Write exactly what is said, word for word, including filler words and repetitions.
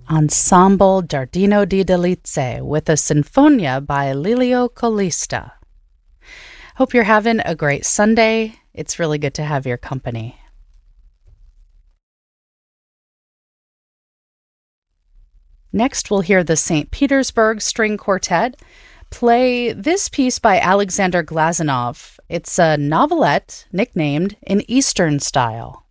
Ensemble Giardino di Delizie with a Sinfonia by Lelio Colista. Hope you're having a great Sunday. It's really good to have your company. Next, we'll hear the Saint Petersburg String Quartet play this piece by Alexander Glazunov. It's a novelette nicknamed In Eastern Style.